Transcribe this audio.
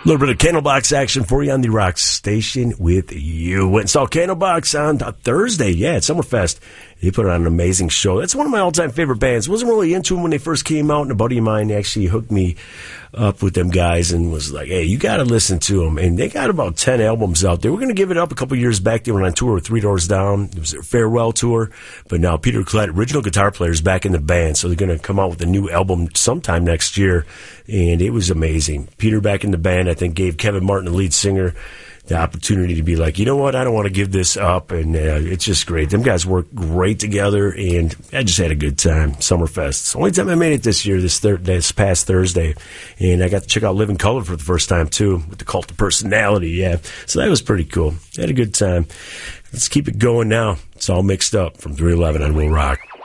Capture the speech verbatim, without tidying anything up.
A little bit of Candlebox action for you on the Rock Station with you. Went and saw Candlebox on Thursday. Yeah, at Summerfest. They put on an amazing show. That's one of my all-time favorite bands. Wasn't really into them when they first came out, and a buddy of mine actually hooked me up with them guys and was like, hey, you got to listen to them. And they got about ten albums out there. We're going to give it up a couple years back. They went on tour with Three Doors Down. It was their farewell tour. But now Peter Klett, original guitar player, is back in the band. So they're going to come out with a new album sometime next year. And it was amazing. Peter back in the band, I think, gave Kevin Martin, the lead singer, the opportunity to be like, you know what, I don't want to give this up, and uh, it's just great. Them guys work great together, and I just had a good time. Summerfest. It's the only time I made it this year, this, thir- this past Thursday, and I got to check out Living Colour for the first time, too, with the Cult of Personality, yeah. So that was pretty cool. I had a good time. Let's keep it going now. It's all mixed up from three eleven on Will Rock.